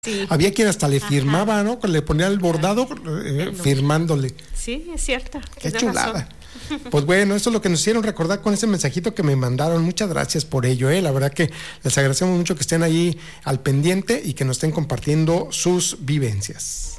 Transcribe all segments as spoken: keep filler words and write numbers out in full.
Sí. Había quien hasta le firmaba, Ajá. ¿no? Le ponía el bordado eh, firmándole. Sí, es cierto. Qué chulada. Razón. Pues bueno, eso es lo que nos hicieron recordar con ese mensajito que me mandaron. Muchas gracias por ello, ¿eh? La verdad que les agradecemos mucho que estén ahí al pendiente y que nos estén compartiendo sus vivencias.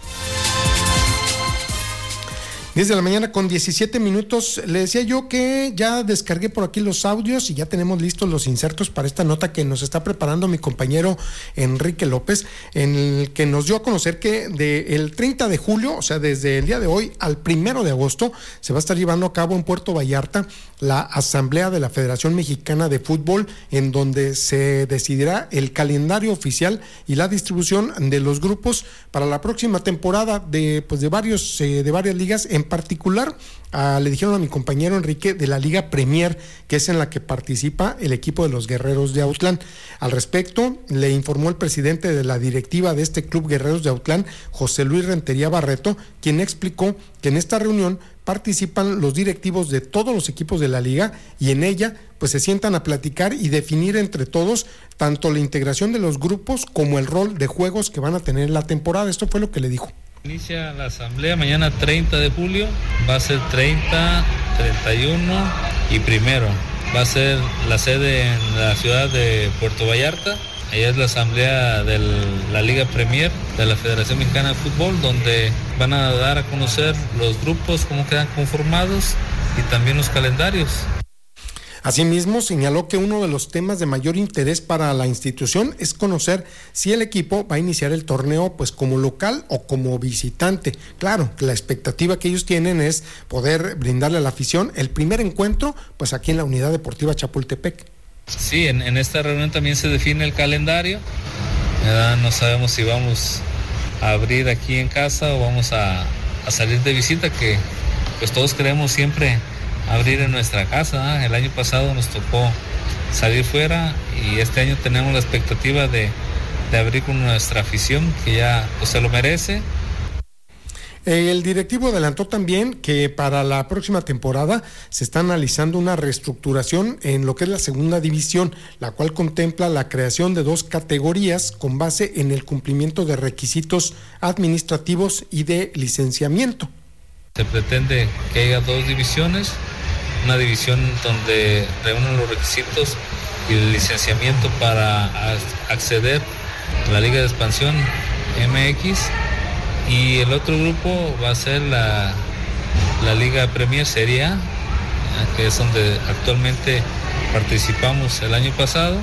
diez de la mañana con diecisiete minutos. Le decía yo que ya descargué por aquí los audios y ya tenemos listos los insertos para esta nota que nos está preparando mi compañero Enrique López, en el que nos dio a conocer que del treinta de julio, o sea, desde el día de hoy al primero de agosto, se va a estar llevando a cabo en Puerto Vallarta la Asamblea de la Federación Mexicana de Fútbol, en donde se decidirá el calendario oficial y la distribución de los grupos para la próxima temporada de, pues, de, varios, eh, de varias ligas. En particular, uh, le dijeron a mi compañero Enrique de la Liga Premier, que es en la que participa el equipo de los Guerreros de Autlán. Al respecto, le informó el presidente de la directiva de este club Guerreros de Autlán, José Luis Rentería Barreto, quien explicó que en esta reunión participan los directivos de todos los equipos de la liga y en ella pues se sientan a platicar y definir entre todos tanto la integración de los grupos como el rol de juegos que van a tener en la temporada. Esto fue lo que le dijo. Inicia la asamblea mañana treinta de julio, va a ser treinta, treinta y uno y primero. Va a ser la sede en la ciudad de Puerto Vallarta. Allá es la asamblea de la Liga Premier de la Federación Mexicana de Fútbol, donde van a dar a conocer los grupos, cómo quedan conformados y también los calendarios. Asimismo, señaló que uno de los temas de mayor interés para la institución es conocer si el equipo va a iniciar el torneo pues como local o como visitante. Claro, la expectativa que ellos tienen es poder brindarle a la afición el primer encuentro pues aquí en la Unidad Deportiva Chapultepec. Sí, en, en esta reunión también se define el calendario. ¿verdad? No sabemos si vamos a abrir aquí en casa o vamos a, a salir de visita, que pues todos queremos siempre abrir en nuestra casa. ¿eh? El año pasado nos tocó salir fuera y este año tenemos la expectativa de, de abrir con nuestra afición, que ya pues, se lo merece. El directivo adelantó también que para la próxima temporada se está analizando una reestructuración en lo que es la segunda división, la cual contempla la creación de dos categorías con base en el cumplimiento de requisitos administrativos y de licenciamiento. Se pretende que haya dos divisiones, una división donde reúnen los requisitos y el licenciamiento para acceder a la Liga de Expansión M X, y el otro grupo va a ser la, la Liga Premier Serie A, que es donde actualmente participamos el año pasado.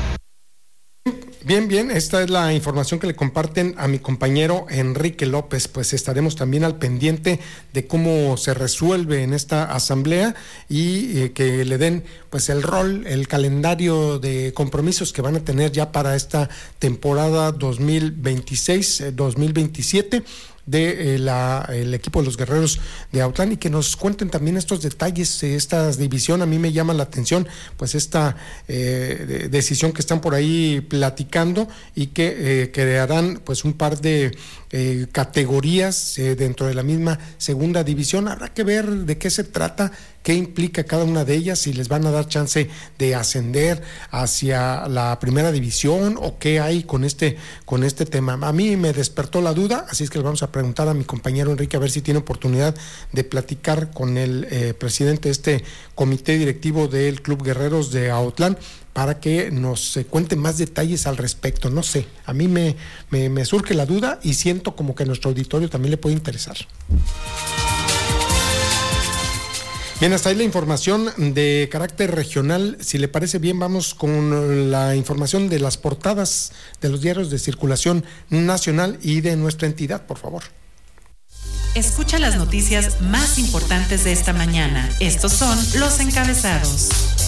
Bien, bien, esta es la información que le comparten a mi compañero Enrique López. Pues estaremos también al pendiente de cómo se resuelve en esta asamblea y eh, que le den pues el rol, el calendario de compromisos que van a tener ya para esta temporada dos mil veintiséis dos mil veintisiete de eh, la, el equipo de los Guerreros de Autlán, y que nos cuenten también estos detalles, eh, esta división. A mí me llama la atención pues esta eh, de, decisión que están por ahí platicando y que eh, crearán pues un par de eh, categorías eh, dentro de la misma segunda división. Habrá que ver de qué se trata, qué implica cada una de ellas, si les van a dar chance de ascender hacia la primera división o qué hay con este, con este tema. A mí me despertó la duda, así es que le vamos a preguntar a mi compañero Enrique a ver si tiene oportunidad de platicar con el eh, presidente de este comité directivo del Club Guerreros de Autlán para que nos eh, cuente más detalles al respecto. No sé, a mí me, me, me surge la duda y siento como que a nuestro auditorio también le puede interesar. Bien, hasta ahí la información de carácter regional. Si le parece bien, vamos con la información de las portadas de los diarios de circulación nacional y de nuestra entidad, por favor. Escucha las noticias más importantes de esta mañana. Estos son los encabezados.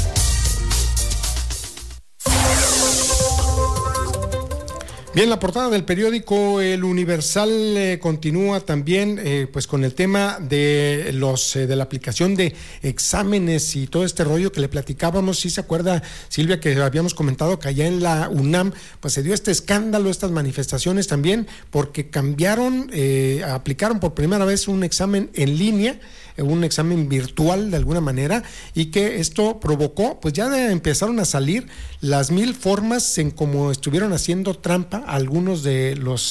Bien, la portada del periódico El Universal eh, continúa también eh, pues con el tema de los eh, de la aplicación de exámenes y todo este rollo que le platicábamos. Si ¿Sí se acuerda, Silvia, que habíamos comentado que allá en la UNAM pues se dio este escándalo, estas manifestaciones también, porque cambiaron, eh, aplicaron por primera vez un examen en línea, un examen virtual de alguna manera, y que esto provocó, pues ya empezaron a salir las mil formas en cómo estuvieron haciendo trampa algunos de los